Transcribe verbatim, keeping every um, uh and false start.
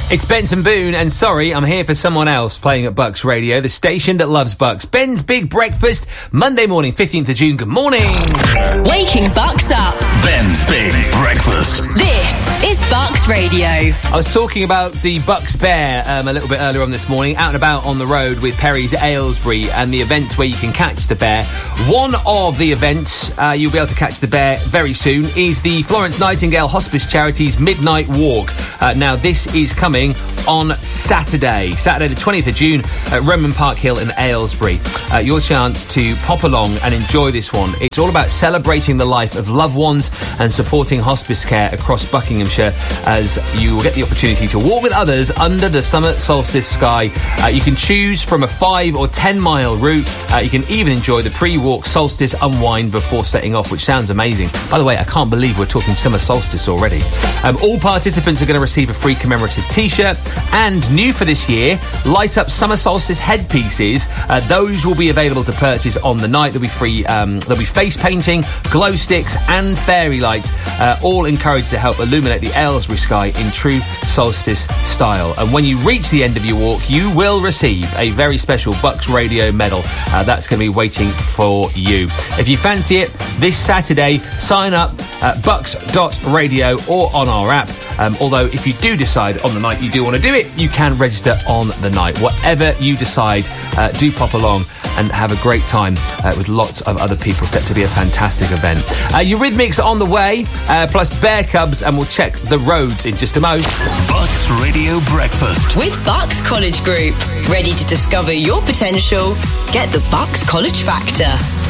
It's Benson Boone, and sorry, I'm here for someone else playing at Bucks Radio, the station that loves Bucks. Ben's Big Breakfast, Monday morning, fifteenth of June. Good morning. Waking Bucks up. Ben's Big Breakfast. This is Bucks Radio. I was talking about the Bucks Bear um, a little bit earlier on this morning, out and about on the road with Perry's at Aylesbury and the events where you can catch the bear. One of the events uh, you'll be able to catch the bear very soon is the Florence Nightingale Hospice Charities Midnight Walk. Uh, now, this is coming on Saturday, Saturday the twentieth of June at Roman Park Hill in Aylesbury. Uh, your chance to pop along and enjoy this one. It's all about celebrating the life of loved ones and supporting hospice care across Buckinghamshire, as you will get the opportunity to walk with others under the summer solstice sky. Uh, you can choose from a five or ten mile route. Uh, you can even enjoy the pre-walk solstice unwind before setting off, which sounds amazing. By the way, I can't believe we're talking summer solstice already. Um, all participants are going to receive a free commemorative t-shirt, and new for this year, light up summer solstice headpieces. Uh, those will be available to purchase on the night. There'll be free, um, there'll be face painting, glow sticks and fairy lights, uh, all encouraged to help illuminate the Aylesbury sky in true solstice style. And when you reach the end of your walk, you will receive a very special Bucks Radio medal. Uh, that's going to be waiting for you. If you fancy it, this Saturday, sign up at bucks dot radio or on our app. Um, although, if you do decide on the night you do want to do it, you can register on the night. Whatever you decide, uh, do pop along and have a great time uh, with lots of other people. Set to be a fantastic event. Uh, Eurythmics on the way, uh, plus Bear Cubs, and we'll check the roads in just a moment. Bucks Radio Breakfast with Bucks College Group. Ready to discover your potential? Get the Bucks College Factor.